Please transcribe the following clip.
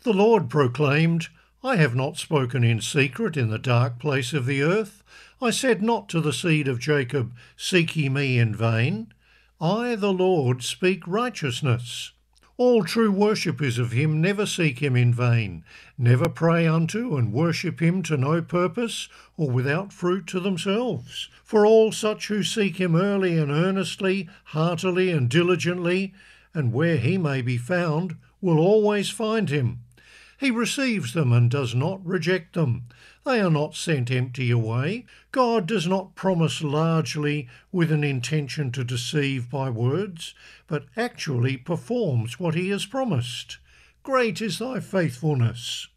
The Lord proclaimed, I have not spoken in secret in the dark place of the earth. I said not to the seed of Jacob, Seek ye me in vain. I, the Lord, speak righteousness. All true worshippers of him never seek him in vain, never pray unto and worship him to no purpose or without fruit to themselves. For all such who seek him early and earnestly, heartily and diligently, and where he may be found, will always find him. He receives them and does not reject them. They are not sent empty away. God does not promise largely with an intention to deceive by words, but actually performs what he has promised. Great is thy faithfulness.